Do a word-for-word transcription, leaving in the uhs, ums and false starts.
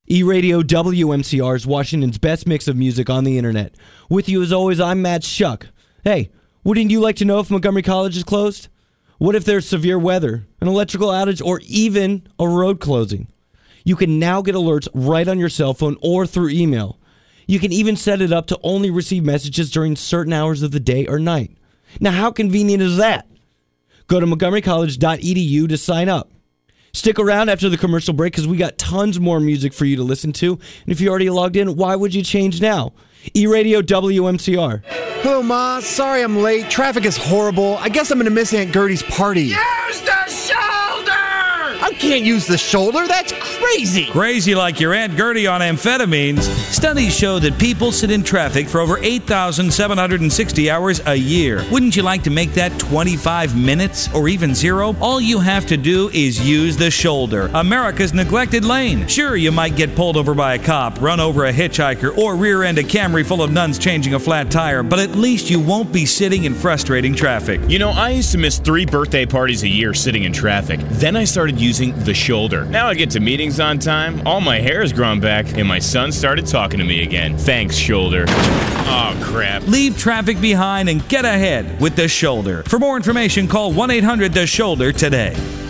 E-Radio W M C R is Washington's best mix of music on the internet. With you as always, I'm Matt Shuck. Hey, wouldn't you like to know if Montgomery College is closed? What if there's severe weather, an electrical outage, or even a road closing? You can now get alerts right on your cell phone or through email. You can even set it up to only receive messages during certain hours of the day or night. Now, how convenient is that? Go to montgomery college dot e d u to sign up. Stick around after the commercial break because we got tons more music for you to listen to. And if you already logged in, why would you change now? E-Radio W M C R. Hello, Ma. Sorry I'm late. Traffic is horrible. I guess I'm going to miss Aunt Gertie's party. Use the shoulder! I can't use the shoulder. That's crazy. Crazy like your Aunt Gertie on amphetamines. Studies show that people sit in traffic for over eight thousand seven hundred sixty hours a year. Wouldn't you like to make that twenty-five minutes or even zero? All you have to do is use the shoulder, America's neglected lane. Sure, you might get pulled over by a cop, run over a hitchhiker, or rear-end a Camry full of nuns changing a flat tire, but at least you won't be sitting in frustrating traffic. You know, I used to miss three birthday parties a year sitting in traffic. Then I started using the shoulder. Now I get to meetings on time, all my hair has grown back, and my son started talking to me again. Thanks, shoulder. Oh, crap. Leave traffic behind and get ahead with the shoulder. For more information, call one eight hundred the shoulder today.